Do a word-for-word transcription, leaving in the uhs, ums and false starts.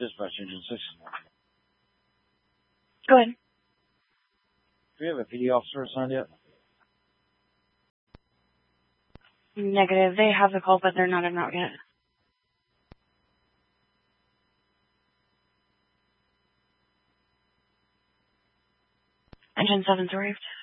Dispatch Engine six. Go ahead. Do we have a P D officer assigned yet? Negative. They have the call, but they're not in route yet. Engine seven's arrived.